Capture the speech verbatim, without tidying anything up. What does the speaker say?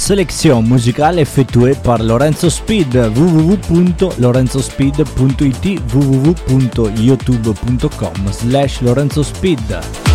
sélection musicale effettuée par Lorenzo Speed, w w w punto lorenzo speed punto i t, w w w punto youtube punto com slash lorenzo speed.